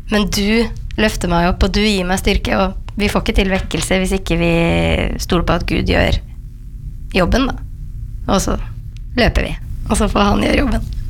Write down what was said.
Men du løfter meg opp, og du gir meg styrke, og vi får ikke til vekkelse hvis ikke vi stoler på at Gud gjør jobben, da. Og så løper vi, og så får han gjøre jobben.